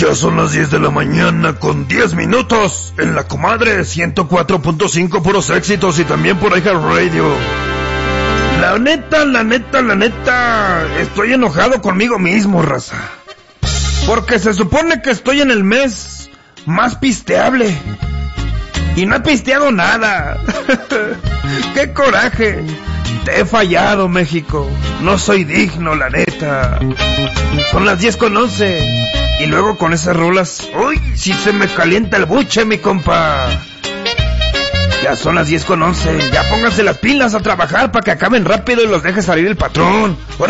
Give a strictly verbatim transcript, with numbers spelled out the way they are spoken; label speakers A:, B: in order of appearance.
A: Ya son las diez de la mañana con diez minutos en La Comadre ciento cuatro punto cinco, puros éxitos, y también por iHeartRadio. La neta, la neta, la neta, estoy enojado conmigo mismo, raza. Porque se supone que estoy en el mes más pisteable y no he pisteado nada. ¡Qué coraje! Te he fallado, México. No soy digno, la neta. Son las diez con once. Y luego con esas rolas, ¡uy! Si se me calienta el buche, mi compa. Ya son las diez con once. Ya pónganse las pilas a trabajar para que acaben rápido y los deje salir el patrón. ¡Órale!